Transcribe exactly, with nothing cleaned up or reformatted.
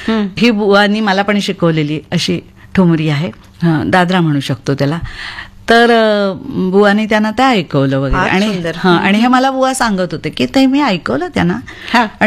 ही बुवानी मला पण शिकवलेली अशी ठुमरी आहे. हं, दादरा म्हणू शकतो त्याला. तर अं, बुवानी त्यांना ते ऐकवलं वगैरे. फार आणि सुंदर. हं, आणि हे मला बुवा सांगत होते की ते मी ऐकवलं त्यांना. हा.